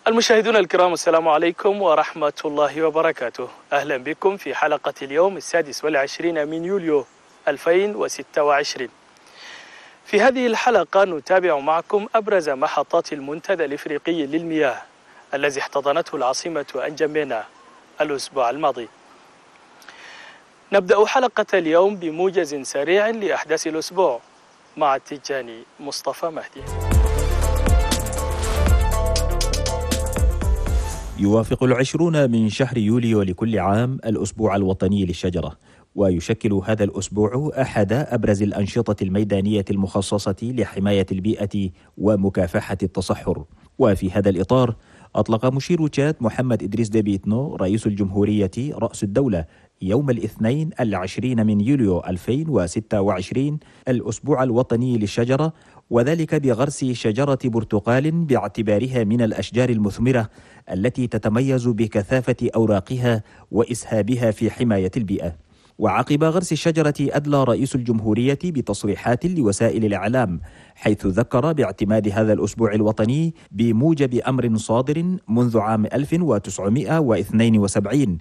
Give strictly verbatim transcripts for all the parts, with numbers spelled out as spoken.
المشاهدون الكرام، السلام عليكم ورحمة الله وبركاته. أهلا بكم في حلقة اليوم السادس والعشرين من يوليو ألفين وستة وعشرين. في هذه الحلقة نتابع معكم أبرز محطات المنتدى الإفريقي للمياه الذي احتضنته العاصمة أنجمينا الأسبوع الماضي. نبدأ حلقة اليوم بموجز سريع لأحداث الأسبوع مع التجاني مصطفى مهدي. يوافق العشرون من شهر يوليو لكل عام الأسبوع الوطني للشجرة، ويشكل هذا الأسبوع أحد أبرز الأنشطة الميدانية المخصصة لحماية البيئة ومكافحة التصحر. وفي هذا الإطار أطلق مشير تشاد محمد إدريس ديبي إتنو رئيس الجمهورية رأس الدولة يوم الاثنين العشرين من يوليو ألفين وستة وعشرين الأسبوع الوطني للشجرة، وذلك بغرس شجرة برتقال باعتبارها من الأشجار المثمرة التي تتميز بكثافة أوراقها وإسهابها في حماية البيئة. وعقب غرس الشجرة أدلى رئيس الجمهورية بتصريحات لوسائل الإعلام، حيث ذكر باعتماد هذا الأسبوع الوطني بموجب أمر صادر منذ عام ألف وتسعمائة واثنين وسبعين،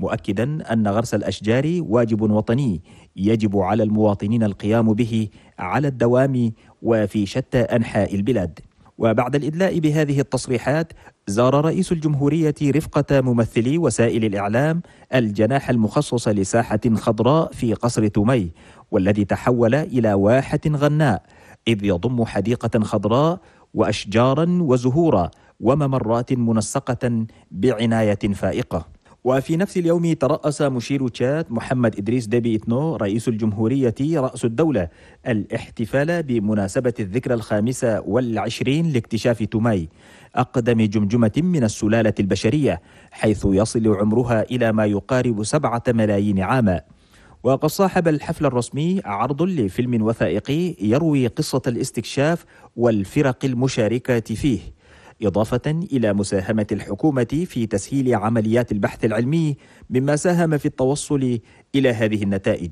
مؤكدا أن غرس الأشجار واجب وطني يجب على المواطنين القيام به على الدوام وفي شتى أنحاء البلاد. وبعد الإدلاء بهذه التصريحات، زار رئيس الجمهورية رفقة ممثلي وسائل الإعلام الجناح المخصص لساحة خضراء في قصر تومي، والذي تحول إلى واحة غناء، إذ يضم حديقة خضراء وأشجارا وزهورا وممرات منسقة بعناية فائقة. وفي نفس اليوم ترأس مشير تشاد محمد إدريس ديبي إتنو رئيس الجمهورية رأس الدولة الاحتفال بمناسبة الذكرى الخامسة والعشرين لاكتشاف تومي، أقدم جمجمة من السلالة البشرية، حيث يصل عمرها إلى ما يقارب سبعة ملايين عاما. وقد صاحب الحفل الرسمي عرض لفيلم وثائقي يروي قصة الاستكشاف والفرق المشاركة فيه، إضافة إلى مساهمة الحكومة في تسهيل عمليات البحث العلمي، مما ساهم في التوصل إلى هذه النتائج.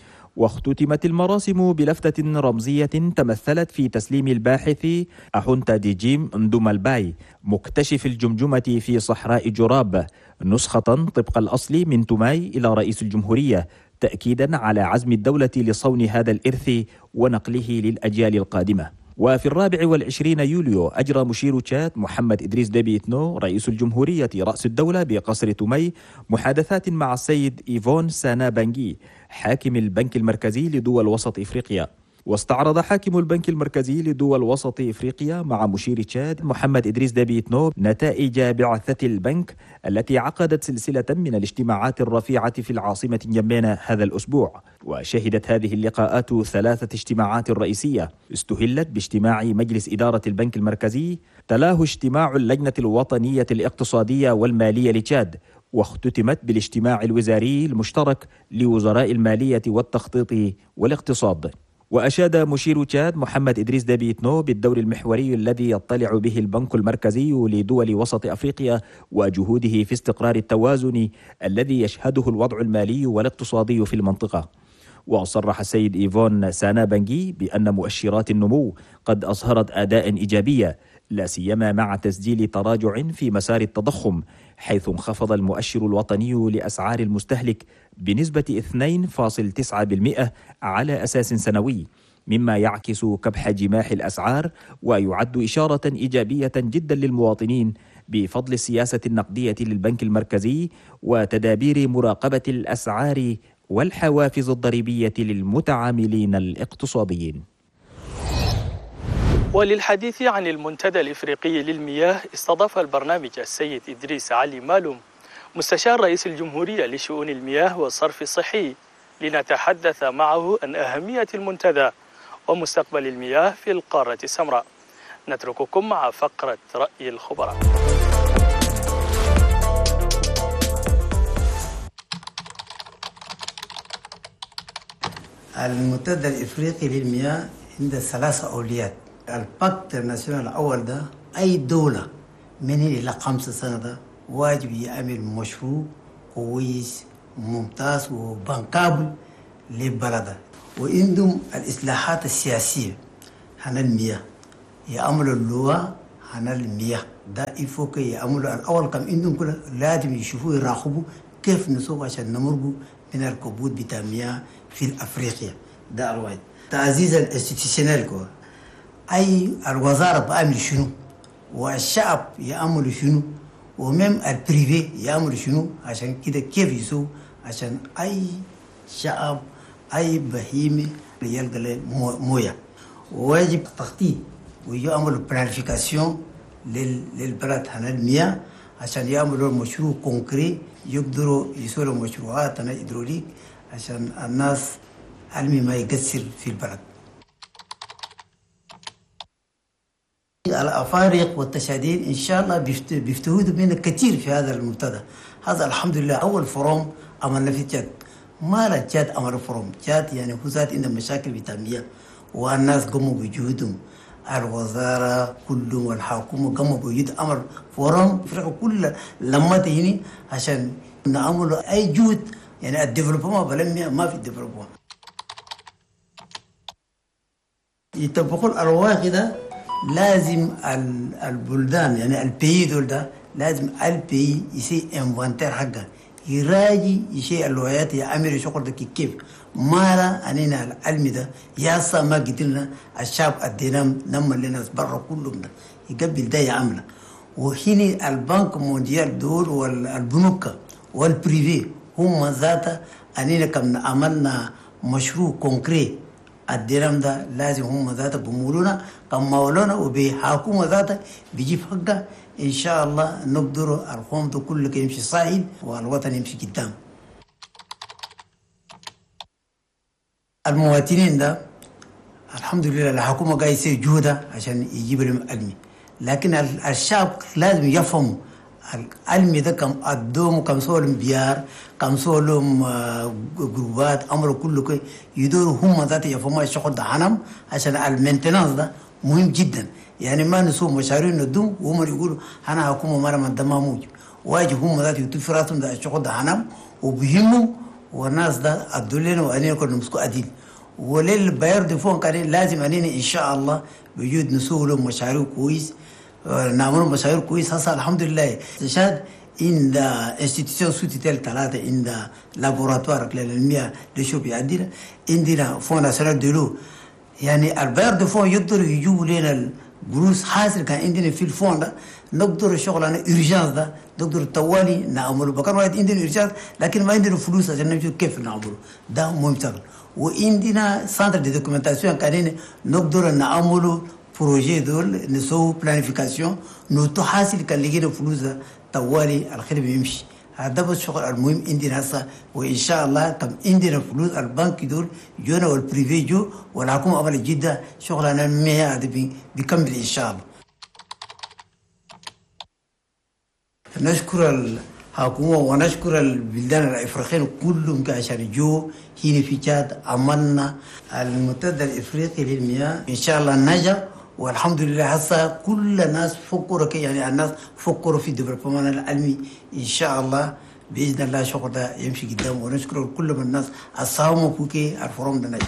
واختتمت المراسم بلفتة رمزية تمثلت في تسليم الباحث أحونتا دي جيم ندومالباي مكتشف الجمجمة في صحراء جراب نسخة طبق الأصل من تومي إلى رئيس الجمهورية، تأكيدا على عزم الدولة لصون هذا الإرث ونقله للأجيال القادمة. وفي الرابع والعشرين يوليو أجرى مشير تشاد محمد إدريس ديبي إتنو رئيس الجمهورية رأس الدولة بقصر تومي محادثات مع السيد إيفون سانا بانجي حاكم البنك المركزي لدول وسط إفريقيا. واستعرض حاكم البنك المركزي لدول وسط إفريقيا مع مشير تشاد محمد إدريس ديبي إتنو نتائج بعثة البنك التي عقدت سلسلة من الاجتماعات الرفيعة في العاصمة نجمينا هذا الأسبوع. وشهدت هذه اللقاءات ثلاثة اجتماعات رئيسية، استهلت باجتماع مجلس إدارة البنك المركزي، تلاه اجتماع اللجنة الوطنية الاقتصادية والمالية لتشاد، واختتمت بالاجتماع الوزاري المشترك لوزراء المالية والتخطيط والاقتصاد. وأشاد مشير تشاد محمد إدريس ديبي إتنو بالدور المحوري الذي يطلع به البنك المركزي لدول وسط أفريقيا وجهوده في استقرار التوازن الذي يشهده الوضع المالي والاقتصادي في المنطقة. وصرح السيد إيفون سانا بانجي بأن مؤشرات النمو قد أظهرت أداء إيجابية، لا سيما مع تسجيل تراجع في مسار التضخم، حيث انخفض المؤشر الوطني لأسعار المستهلك بنسبة اثنين فاصلة تسعة بالمئة على أساس سنوي، مما يعكس كبح جماح الأسعار ويعد إشارة إيجابية جدا للمواطنين بفضل السياسة النقدية للبنك المركزي وتدابير مراقبة الأسعار والحوافز الضريبية للمتعاملين الاقتصاديين. وللحديث عن المنتدى الإفريقي للمياه، استضاف البرنامج السيد إدريس علي مالوم مستشار رئيس الجمهورية لشؤون المياه والصرف الصحي لنتحدث معه عن أهمية المنتدى ومستقبل المياه في القارة السمراء. نترككم مع فقرة رأي الخبراء. المنتدى الإفريقي للمياه عنده ثلاثة أولويات. الباكت الناسيونال الأول ده أي دولة من هنا إلى خمسة سنة ده واجب يعمل مشروع كويس ممتاز وبنكابل للبلد، وعندهم الإصلاحات السياسية عن المياه، يعملوا اللغة عن المياه ده يفوق يعملوا الأول كم عندهم كله لازم يشوفوا يراقبوا كيف نسوي عشان نمرقوا من الكبوت بتاع المياه في أفريقيا. ده الواحد تعزيز الاستيتيشنال كو أي الوزارة بأمر شنو والشعب يعمل شنو ومم البريفي يعمل شنو عشان كده كيف يسوي عشان أي شعب أي بهيمة يلقى موية. وواجب تخطيط ويعملوا بلانيفيكاسيون للبلد عن المياه عشان يعملوا مشروع كونكري يقدروا يسووا مشروعات هيدروليك عشان الناس المي ما يقصر في البلد. الأفارق والتشادين إن شاء الله بيفتهدوا بنا كثير في هذا المنتدى. هذا الحمد لله أول فروم عملنا في جاد، ما لا جاد عملوا فروم جاد يعني هو ذات عندنا مشاكل بتنمية والناس قاموا بجهودهم، الوزارة كلهم والحكومة قاموا بوجود أمر فورم أفريقيا كلها لما تهني عشان نعمل أي جهد يعني الديفلوبمنت بلمية ما في ديفلوبمنت. يطبقوا الواقع ده لازم البلدان يعني البي دول ده لازم البي يسي انفنتير حقه يراجي يشي الولايات يعمل شغل ده كيف مارا أنينا العلم ده ياسا ما قدرنا الشعب الدينام نما لنا برا كلهم ده يقبل ده يعمله. وهنا البنك مونديال دول والبنوك والبريفي هم ذاته أنينا كم عملنا مشروع كونكريت الدينام ده لازم هم ذاته بمولونا كم مولونا وبحكومة ذاته بيجيب حقه إن شاء الله نقدر القوم ده كله يمشي صاعد والوطن يمشي قدام. المواطنين ده الحمد لله الحكومة قاعدة تسوي جهودها عشان يجيب لهم علم، لكن الشعب لازم يفهموا العلم ده كم أدوم كم سولهم بيار كم سولهم جروبات أمر كله كي يدوروا هم ذات يفهموا الشغل ده عنهم عشان المينتنانس ده مهم جدا. يعني ما نسوي مشاريع ندوم وهم يقولوا أنا حكومة مرة من دماموج واجب هم ذات يطفي راسهم ده الشغل ده عنهم وبهمهم والناس ده الدولين وأنين كنا مسكوا أدين وليل بير دفون كان لازم أنين إن شاء الله بوجود نسوي لهم مشاريع كويس نعمل مشاريع كويس. هسه الحمد لله تشاد إن انستيتيوشن سوتيتل ثلاثة إن لابوراتوار للمياه لشوف يعدينا عندنا فون ناسيونال دلو يعني البير دفون يقدروا يجوا لنا الجلوس حاصل كان عندنا في الفون ده نقدر الشغل أنا إرجاز ده نقدر توالي نعمله بكرة واحد عندنا إرجاز لكن ما عندنا فلوس عشان نشوف كيف نعمله ده مهم شغل. وعندنا سنتر دي دوكيومنتاسيون كان نقدر نعمله بروجي دول نسوي بلانيفيكاسيون نوتو حاصل كان لقينا فلوس توالي الخدمة يمشي. هذا بس شغل المهم عندنا هسه وإن شاء الله كم عندنا فلوس البنك دول جونا والبريفي جو والحكومة عملت جدا شغلنا المياه هذا بيكمل إن شاء الله. نشكر الحكومة ونشكر البلدان الإفريقيين كلهم عشان جو هنا في تشاد عملنا المنتدى الإفريقي للمياه إن شاء الله نجا والحمد لله. هسه كل الناس فكروا كي يعني الناس فكروا في الديفلوبمنت العلمي إن شاء الله بإذن الله شغل ده يمشي قدام ونشكر كل من الناس الصاموا فوكي الفروم ده نجا.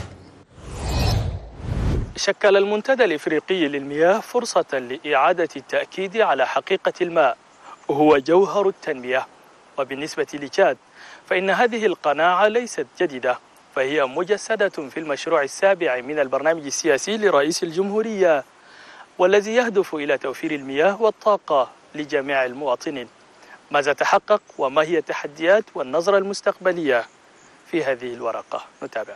شكل المنتدى الإفريقي للمياه فرصة لإعادة التأكيد على حقيقة الماء وهو جوهر التنمية. وبالنسبة لتشاد فإن هذه القناعة ليست جديدة، فهي مجسدة في المشروع السابع من البرنامج السياسي لرئيس الجمهورية والذي يهدف إلى توفير المياه والطاقة لجميع المواطنين. ماذا تحقق وما هي التحديات والنظرة المستقبلية في هذه الورقة؟ نتابع.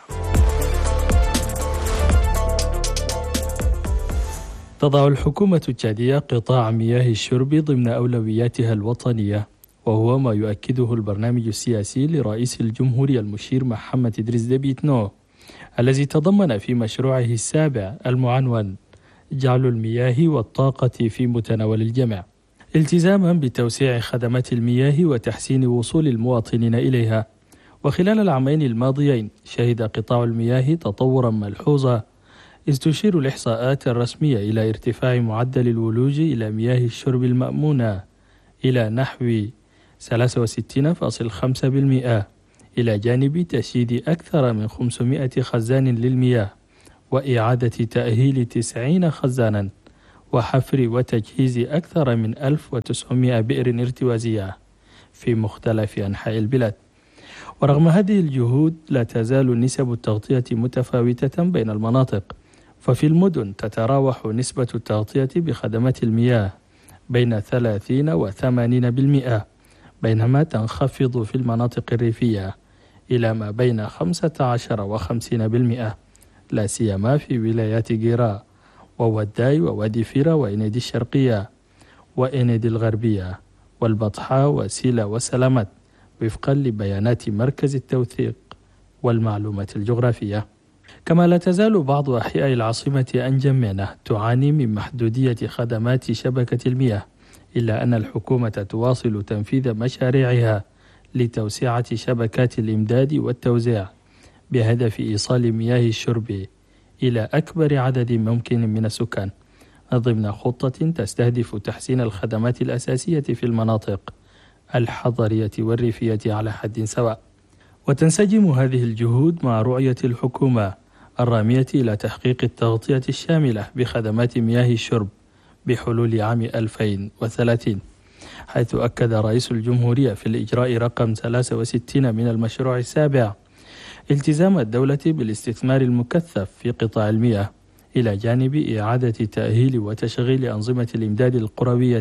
تضع الحكومة التشادية قطاع مياه الشرب ضمن أولوياتها الوطنية، وهو ما يؤكده البرنامج السياسي لرئيس الجمهورية المشير محمد إدريس ديبي إتنو الذي تضمن في مشروعه السابع المعنون جعل المياه والطاقة في متناول الجميع، التزاما بتوسيع خدمات المياه وتحسين وصول المواطنين إليها. وخلال العامين الماضيين شهد قطاع المياه تطورا ملحوظا، إذ تشير الإحصاءات الرسمية إلى ارتفاع معدل الولوج إلى مياه الشرب المأمونة إلى نحو ثلاثة وستين فاصلة خمسة بالمئة، إلى جانب تشييد أكثر من خمسمائة خزان للمياه وإعادة تأهيل تسعين خزانا وحفر وتجهيز أكثر من ألف وتسعمائة بئر ارتوازية في مختلف أنحاء البلاد. ورغم هذه الجهود لا تزال نسب التغطية متفاوتة بين المناطق، ففي المدن تتراوح نسبة التغطية بخدمات المياه بين ثلاثين وثمانين بالمئة، بينما تنخفض في المناطق الريفية إلى ما بين خمسة عشر وخمسين بالمئة، لا سيما في ولايات جيرا ووداي ووادي فيرا وإنيدي الشرقية وإنيدي الغربية والبطحاء وسيلا وسلامت، وفقا لبيانات مركز التوثيق والمعلومات الجغرافية. كما لا تزال بعض أحياء العاصمة أنجمينة تعاني من محدودية خدمات شبكة المياه، إلا أن الحكومة تواصل تنفيذ مشاريعها لتوسعة شبكات الإمداد والتوزيع بهدف إيصال مياه الشرب إلى أكبر عدد ممكن من السكان، ضمن خطة تستهدف تحسين الخدمات الأساسية في المناطق الحضرية والريفية على حد سواء. وتنسجم هذه الجهود مع رؤية الحكومة الرامية إلى تحقيق التغطية الشاملة بخدمات مياه الشرب بحلول عام ألفين وثلاثين، حيث أكد رئيس الجمهورية في الإجراء رقم ثلاثة وستين من المشروع السابع التزام الدولة بالاستثمار المكثف في قطاع المياه، إلى جانب إعادة تأهيل وتشغيل أنظمة الإمداد القروية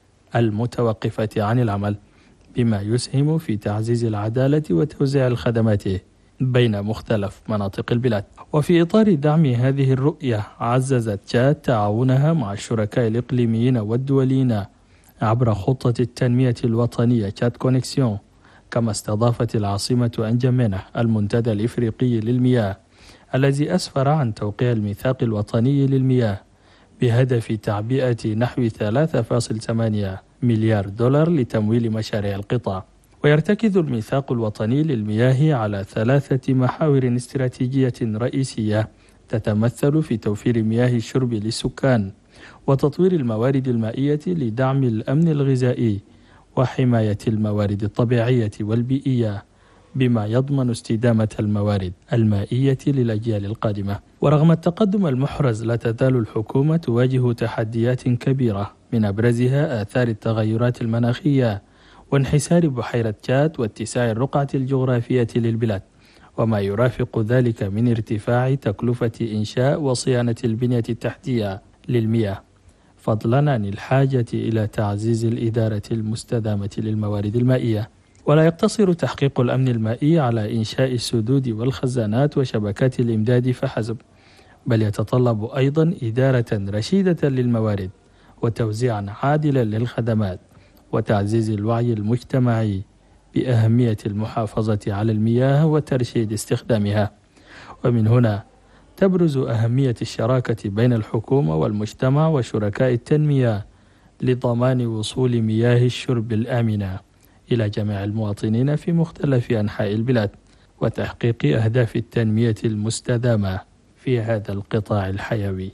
المتوقفة عن العمل، بما يسهم في تعزيز العدالة وتوزيع الخدمات بين مختلف مناطق البلاد. وفي إطار دعم هذه الرؤية، عززت تشاد تعاونها مع الشركاء الإقليميين والدوليين عبر خطة التنمية الوطنية تشاد كونكسيون، كما استضافت العاصمة أنجمينة المنتدى الإفريقي للمياه الذي أسفر عن توقيع الميثاق الوطني للمياه بهدف تعبئة نحو ثلاثة فاصلة ثمانية مليار دولار لتمويل مشاريع القطاع. ويرتكز الميثاق الوطني للمياه على ثلاثة محاور استراتيجية رئيسية تتمثل في توفير مياه الشرب للسكان، وتطوير الموارد المائية لدعم الأمن الغذائي، وحماية الموارد الطبيعية والبيئية بما يضمن استدامة الموارد المائية للأجيال القادمة. ورغم التقدم المحرز، لا تزال الحكومة تواجه تحديات كبيرة، من أبرزها آثار التغيرات المناخية وانحسار بحيرة تشاد واتساع الرقعة الجغرافية للبلاد، وما يرافق ذلك من ارتفاع تكلفة إنشاء وصيانة البنية التحتية للمياه، فضلا عن الحاجة إلى تعزيز الإدارة المستدامة للموارد المائية. ولا يقتصر تحقيق الأمن المائي على إنشاء السدود والخزانات وشبكات الإمداد فحسب، بل يتطلب أيضا إدارة رشيدة للموارد، وتوزيعا عادلا للخدمات، وتعزيز الوعي المجتمعي بأهمية المحافظة على المياه وترشيد استخدامها. ومن هنا تبرز أهمية الشراكة بين الحكومة والمجتمع وشركاء التنمية لضمان وصول مياه الشرب الآمنة إلى جميع المواطنين في مختلف أنحاء البلاد، وتحقيق أهداف التنمية المستدامة في هذا القطاع الحيوي.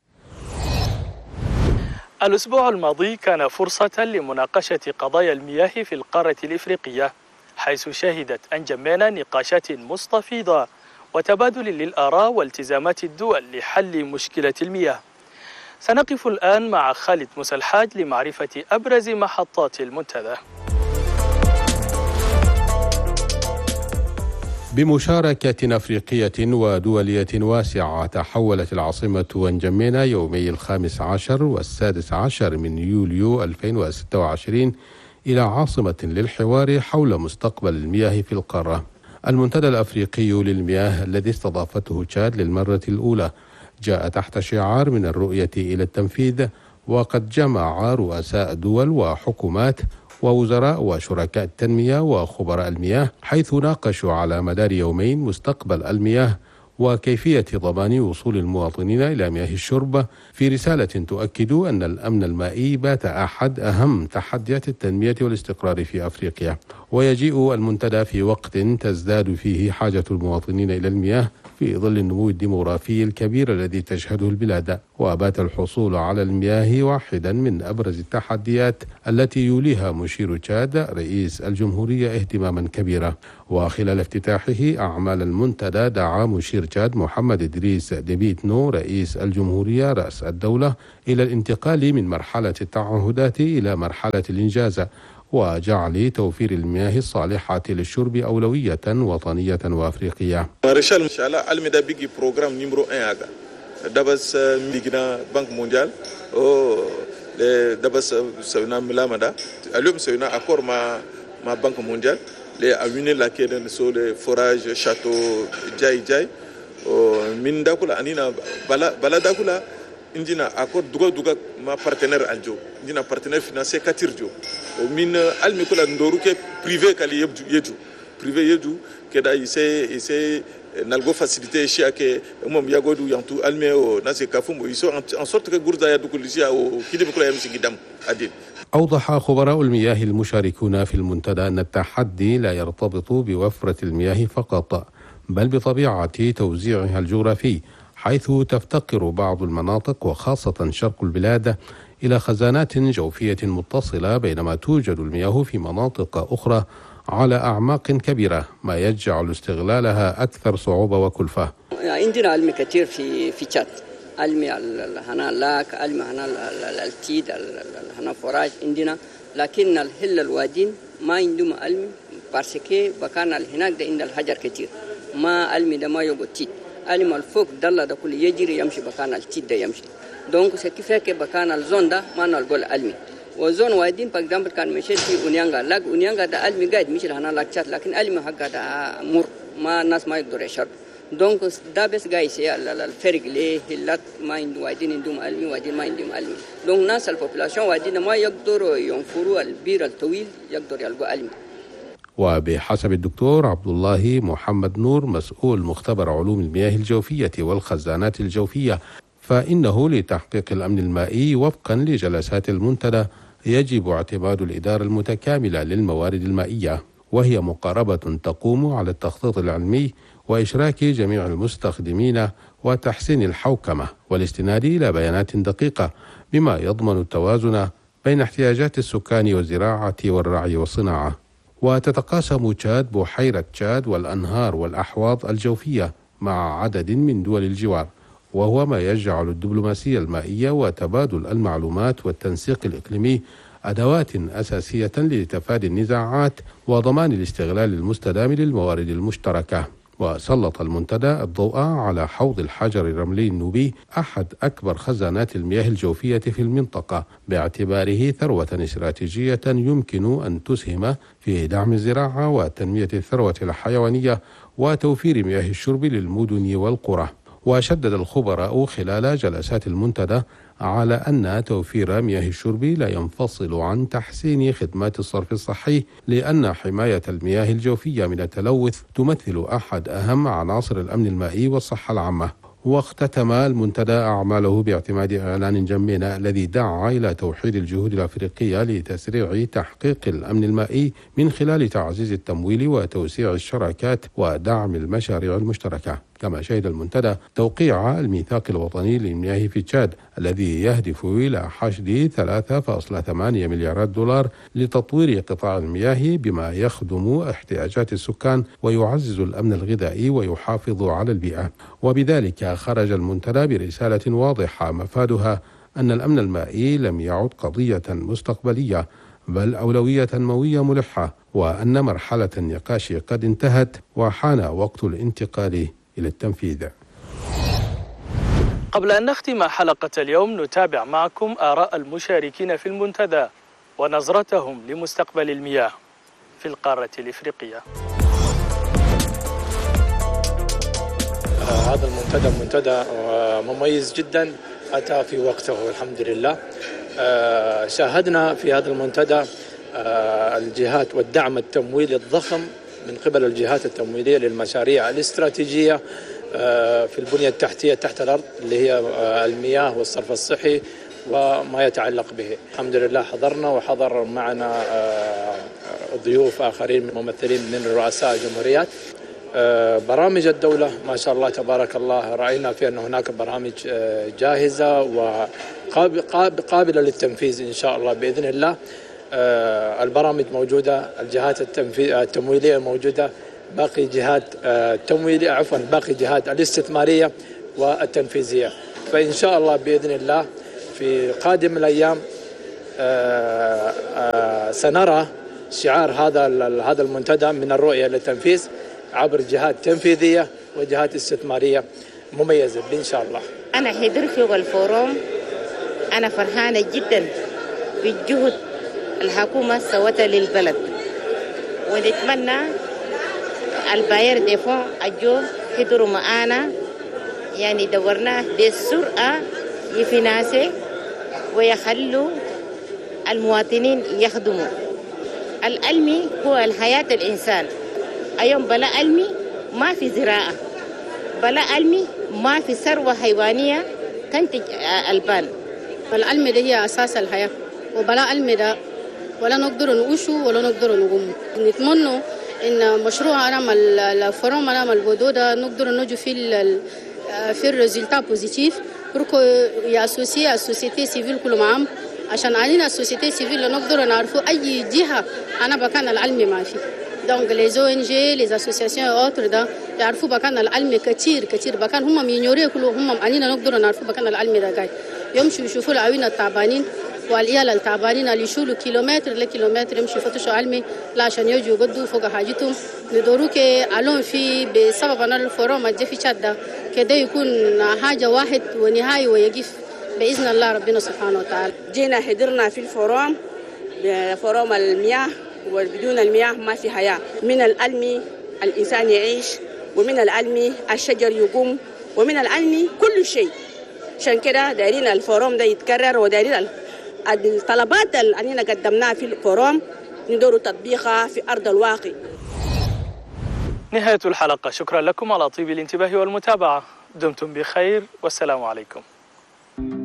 الأسبوع الماضي كان فرصة لمناقشة قضايا المياه في القارة الإفريقية، حيث شهدت أنجمينة نقاشات مستفيضة وتبادل للآراء والتزامات الدول لحل مشكلة المياه. سنقف الآن مع خالد موسى الحاج لمعرفة أبرز محطات المنتدى. بمشاركة أفريقية ودولية واسعة، تحولت العاصمة أنجمينة يومي الخامس عشر والسادس عشر من يوليو ألفين وستة وعشرين إلى عاصمة للحوار حول مستقبل المياه في القارة. المنتدى الأفريقي للمياه الذي استضافته تشاد للمرة الأولى جاء تحت شعار من الرؤية إلى التنفيذ، وقد جمع رؤساء دول وحكومات ووزراء وشركاء التنمية وخبراء المياه، حيث ناقشوا على مدار يومين مستقبل المياه وكيفية ضمان وصول المواطنين إلى مياه الشرب، في رسالة تؤكد أن الأمن المائي بات أحد أهم تحديات التنمية والاستقرار في أفريقيا. ويجيء المنتدى في وقت تزداد فيه حاجة المواطنين إلى المياه، في ظل النمو الديموغرافي الكبير الذي تشهده البلاد. وبات الحصول على المياه واحدا من أبرز التحديات التي يوليها مشير تشاد رئيس الجمهورية اهتماما كبيرا. وخلال افتتاحه أعمال المنتدى دعا مشير تشاد محمد إدريس ديبي إتنو رئيس الجمهورية رأس الدولة إلى الانتقال من مرحلة التعهدات إلى مرحلة الإنجاز، وجعل توفير المياه الصالحة للشرب أولوية وطنية وأفريقية. مارشال إن شاء الله علمي ده بيجي بروجرام نيمرو واحد ده بس ميجنا بنك مونديال أو ده بس سوينا ملامة ده اليوم سوينا أكور مع مع بنك مونديال لأميني لكن سول فوراج شاتو جاي جاي من ده كله أنينا بلا بلا ده كله indina accord duga duga ma partenaire aljo indina partenaire financier katirjo o min almi kula ndoru ke privé kali yebju yeju privé yeju keda ise ise nalgo facilité shi ake mom yagodu yantu almi o nase kafumo iso en sorte que gourda ya dukulisia o kidim kula yamsi gidam adil. أوضح خبراء المياه المشاركون في المنتدى أن التحدي لا يرتبط بوفرة المياه فقط، بل بطبيعة توزيعها الجغرافي، حيث تفتقر بعض المناطق وخاصة شرق البلاد إلى خزانات جوفية متصلة، بينما توجد المياه في مناطق أخرى على أعماق كبيرة، ما يجعل استغلالها أكثر صعوبة وكلفة. عندنا علم كثير في في تشاد، علم هنا لاك، علم هنا التيد، هنا فراج عندنا، لكن الهل الوادين ما عندهم علم بارسكي بكان هناك ده عند الحجر كثير، ما علم ده ما يبغى تيد. علم الفوق دللا ده كل يجري يمشي بكان التيد ده يمشي، دونك سكيفك بكان الزون ده ما نقول علمي، وزون وادين باك دامبل كان مشي في أونيانغا، لاك أونيانغا ده علمي قاعد مشي هنا لاكشات، لكن علمي حقه ده مر ما الناس ما يقدروا يشرب، دونك ده بس قاعد يصير الفرق ليه هلات ما عندهم وادين عندهم علمي وادين ما عندهم علمي، دونك ناس البوبولاسيون وادين ما يقدروا ينفروا البير الطويل يقدروا يلقوا علمي. وبحسب الدكتور عبد الله محمد نور مسؤول مختبر علوم المياه الجوفية والخزانات الجوفية، فإنه لتحقيق الأمن المائي وفقا لجلسات المنتدى يجب اعتماد الإدارة المتكاملة للموارد المائية، وهي مقاربة تقوم على التخطيط العلمي وإشراك جميع المستخدمين وتحسين الحوكمة والاستناد إلى بيانات دقيقة، بما يضمن التوازن بين احتياجات السكان والزراعة والرعي والصناعة. وتتقاسم تشاد بحيرة تشاد والأنهار والأحواض الجوفية مع عدد من دول الجوار، وهو ما يجعل الدبلوماسية المائية وتبادل المعلومات والتنسيق الإقليمي أدوات أساسية لتفادي النزاعات وضمان الاستغلال المستدام للموارد المشتركة. وسلط المنتدى الضوء على حوض الحجر الرملي النوبي، أحد أكبر خزانات المياه الجوفية في المنطقة، باعتباره ثروة استراتيجية يمكن أن تسهم في دعم الزراعة وتنمية الثروة الحيوانية وتوفير مياه الشرب للمدن والقرى. وشدد الخبراء خلال جلسات المنتدى على أن توفير مياه الشرب لا ينفصل عن تحسين خدمات الصرف الصحي، لأن حماية المياه الجوفية من التلوث تمثل أحد أهم عناصر الأمن المائي والصحة العامة. واختتم المنتدى أعماله باعتماد إعلان جمينة الذي دعا إلى توحيد الجهود الأفريقية لتسريع تحقيق الأمن المائي من خلال تعزيز التمويل وتوسيع الشراكات ودعم المشاريع المشتركة. كما شهد المنتدى توقيع الميثاق الوطني للمياه في تشاد الذي يهدف إلى حشد ثلاثة فاصلة ثمانية مليارات دولار لتطوير قطاع المياه بما يخدم احتياجات السكان ويعزز الأمن الغذائي ويحافظ على البيئة. وبذلك خرج المنتدى برسالة واضحة مفادها أن الأمن المائي لم يعد قضية مستقبلية بل أولوية تنموية ملحة، وأن مرحلة النقاش قد انتهت وحان وقت الانتقال إلى التنفيذ. قبل أن نختم حلقة اليوم نتابع معكم آراء المشاركين في المنتدى ونظرتهم لمستقبل المياه في القارة الإفريقية. آه هذا المنتدى منتدى مميز جدا، أتى في وقته والحمد لله. آه شاهدنا في هذا المنتدى آه الجهات والدعم التمويلي الضخم من قبل الجهات التمويلية للمشاريع الاستراتيجية في البنية التحتية تحت الأرض اللي هي المياه والصرف الصحي وما يتعلق به. الحمد لله حضرنا وحضر معنا ضيوف آخرين ممثلين من رؤساء الجمهوريات. برامج الدولة ما شاء الله تبارك الله رأينا في أن هناك برامج جاهزة وقابلة للتنفيذ إن شاء الله بإذن الله. البرامج موجودة، الجهات التمويلية موجودة، باقي جهات التمويلية عفوا باقي جهات الاستثمارية والتنفيذية. فإن شاء الله بإذن الله في قادم الأيام سنرى شعار هذا هذا المنتدى من الرؤية للتنفيذ عبر جهات تنفيذية وجهات استثمارية مميزة إن شاء الله. أنا حضرت في الفوروم، أنا فرحانة جدا بالجهد الحكومة سوتها للبلد، ونتمنى الباير ديفون أجو حضروا معانا، يعني دورناه بسرعة يفناسي ويخلوا المواطنين يخدموا. العلمي هو الحياة الإنسان. اليوم بلا علمي ما في زراعة، بلا علمي ما في ثروة حيوانية تنتج ألبان. العلم ده هي أساس الحياة، وبلا علم ده ولا نقدر نعيشه ولا نقدر نقوم. نتمنى إن مشروع أرام الفرام أرام البودو ده نقدر نجو في ال في الريزلتا بوزيتيف بركو يأسوسي السوسيتي سيفيل كل معهم، عشان علينا السوسيتي سيفيل نقدر نعرفوا أي جهة أنا بكان العلم ما فيه. donc les O N G les associations et autres ده يعرفوا بكان العلم كتير كتير، بكان هم مينيوري كلهم هم علينا نقدر نعرفوا بكان العلم ده جاي يمشوا يشوفوا العوين التعبانين والعيال التعبانين اللي يشولوا كيلومتر لكيلومتر يمشوا يفتشوا علمي لا عشان يجوا يقضوا فوق حاجتهم. ندوروا كعلوم في بسبب أن الفوروم الجي في تشاد ده كده يكون حاجة واحد ونهاية ويقف بإذن الله ربنا سبحانه وتعالى. جينا حضرنا في الفوروم فوروم المياه، وبدون المياه ما في حياة. من العلم الإنسان يعيش، ومن العلم الشجر يقوم، ومن العلم كل شيء. عشان كده دايرين الفوروم ده يتكرر، ودايرين الطلبات اللي قدمناها في الفوروم ندور تطبيقها في أرض الواقع. نهاية الحلقة، شكرا لكم على طيب الانتباه والمتابعة، دمتم بخير والسلام عليكم.